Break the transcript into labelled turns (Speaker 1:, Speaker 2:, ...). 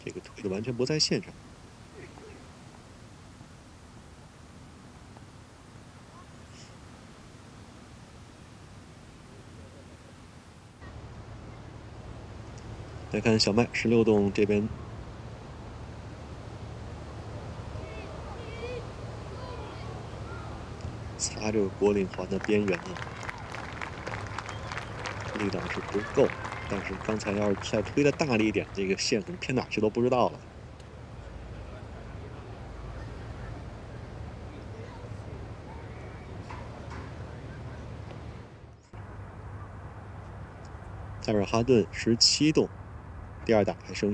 Speaker 1: 这个推的完全不在线上。来看小麦16洞这边，擦这个果岭环的边缘呢，力道是不够。但是刚才要是再推的大力一点，这个线可能偏哪去都不知道了。埃尔哈顿17洞，第二打还剩